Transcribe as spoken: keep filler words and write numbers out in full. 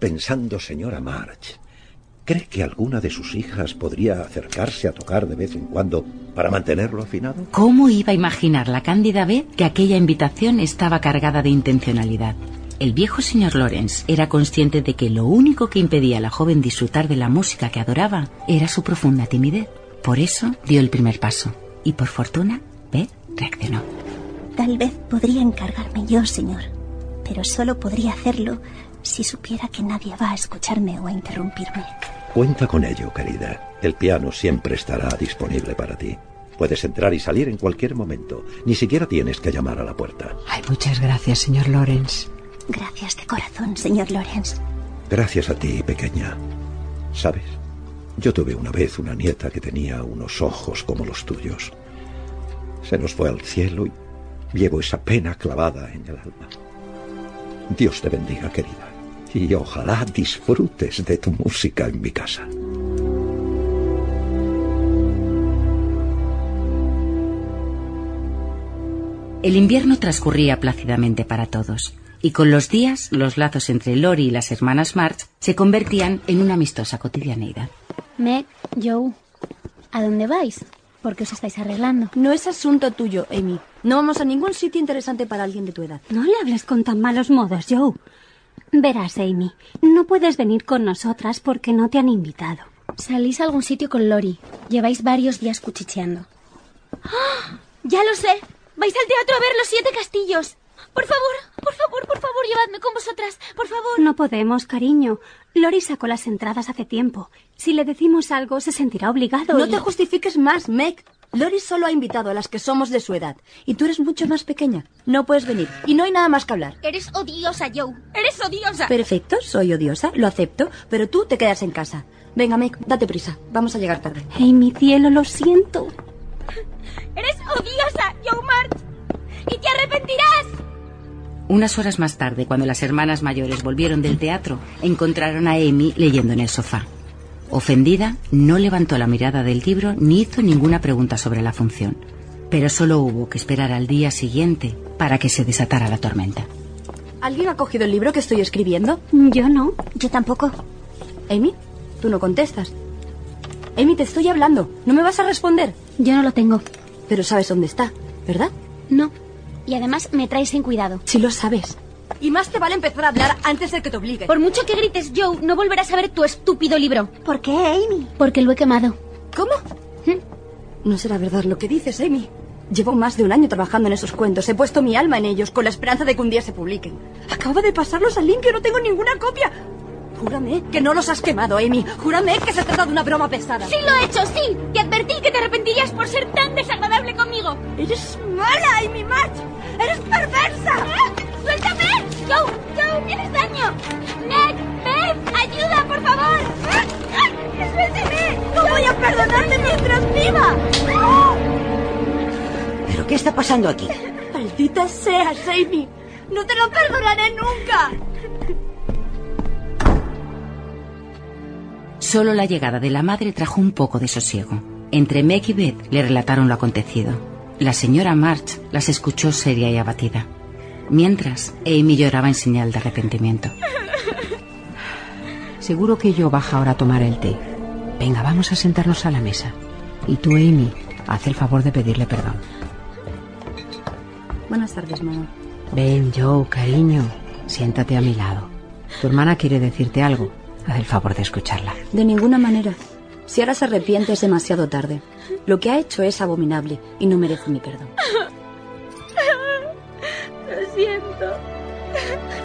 pensando, señora March, ¿cree que alguna de sus hijas podría acercarse a tocar de vez en cuando para mantenerlo afinado? ¿Cómo iba a imaginar la cándida Beth que aquella invitación estaba cargada de intencionalidad? El viejo señor Lawrence era consciente de que lo único que impedía a la joven disfrutar de la música que adoraba era su profunda timidez. Por eso dio el primer paso. Y por fortuna, Beth reaccionó. Tal vez podría encargarme yo, señor. Pero solo podría hacerlo si supiera que nadie va a escucharme o a interrumpirme. Cuenta con ello, querida. El piano siempre estará disponible para ti. Puedes entrar y salir en cualquier momento. Ni siquiera tienes que llamar a la puerta. Ay, muchas gracias, señor Lawrence. Gracias de corazón, señor Lawrence. Gracias a ti, pequeña. ¿Sabes? Yo tuve una vez una nieta que tenía unos ojos como los tuyos. Se nos fue al cielo y llevo esa pena clavada en el alma. Dios te bendiga, querida. Y ojalá disfrutes de tu música en mi casa. El invierno transcurría plácidamente para todos. Y con los días, los lazos entre Lori y las hermanas March se convertían en una amistosa cotidianeidad. Meg, Joe, ¿a dónde vais? ¿Por qué os estáis arreglando? No es asunto tuyo, Amy. No vamos a ningún sitio interesante para alguien de tu edad. No le hables con tan malos modos, Joe. Verás, Amy, no puedes venir con nosotras porque no te han invitado. Salís a algún sitio con Lori. Lleváis varios días cuchicheando. ¡Ah! ¡Ya lo sé! ¡Vais al teatro a ver Los Siete Castillos! Por favor, por favor, por favor, llevadme con vosotras, por favor. No podemos, cariño. Lori sacó las entradas hace tiempo. Si le decimos algo, se sentirá obligado. No y... te justifiques más, Meg. Lori solo ha invitado a las que somos de su edad. Y tú eres mucho más pequeña. No puedes venir. Y no hay nada más que hablar. Eres odiosa, Joe. Eres odiosa. Perfecto, soy odiosa, lo acepto. Pero tú te quedas en casa. Venga, Meg, date prisa. Vamos a llegar tarde. Ay, mi cielo, lo siento. Eres odiosa, Joe March. Y te arrepentirás. Unas horas más tarde, cuando las hermanas mayores volvieron del teatro, encontraron a Amy leyendo en el sofá. Ofendida, no levantó la mirada del libro ni hizo ninguna pregunta sobre la función. Pero solo hubo que esperar al día siguiente para que se desatara la tormenta. ¿Alguien ha cogido el libro que estoy escribiendo? Yo no. Yo tampoco. Amy, tú no contestas. Amy, te estoy hablando. ¿No me vas a responder? Yo no lo tengo. Pero sabes dónde está, ¿verdad? No. Y además me traes sin cuidado. Si lo sabes. Y más te vale empezar a hablar antes de que te obligue. Por mucho que grites, Joe, no volverás a ver tu estúpido libro. ¿Por qué, Amy? Porque lo he quemado. ¿Cómo? ¿Mm? No será verdad lo que dices, Amy. Llevo más de un año trabajando en esos cuentos. He puesto mi alma en ellos con la esperanza de que un día se publiquen. Acabo de pasarlos al limpio, no tengo ninguna copia. Júrame que no los has quemado, Amy. Júrame que se trata de una broma pesada. ¡Sí lo he hecho, sí! Te advertí que te arrepentirías por ser tan desagradable conmigo. Eres mala, Amy March. ¡Eres perversa! ¿Eh? ¡Suéltame! ¡Joe! ¡Joe! ¡Me haces daño! ¡Meg! ¡Beth! ¡Ayuda, por favor! ¿Eh? ¡Suéltame! ¡No voy a perdonarte mientras viva! ¿Pero qué está pasando aquí? ¡Maldita seas, Amy! ¡No te lo perdonaré nunca! Solo la llegada de la madre trajo un poco de sosiego. Entre Meg y Beth le relataron lo acontecido. La señora March las escuchó seria y abatida. Mientras, Amy lloraba en señal de arrepentimiento. Seguro que yo baja ahora a tomar el té. Venga, vamos a sentarnos a la mesa. Y tú, Amy, haz el favor de pedirle perdón. Buenas tardes, mamá. Ven, Joe, cariño. Siéntate a mi lado. Tu hermana quiere decirte algo. Haz el favor de escucharla. De ninguna manera. Si ahora se arrepiente es demasiado tarde. Lo que ha hecho es abominable y no merece mi perdón. Lo siento.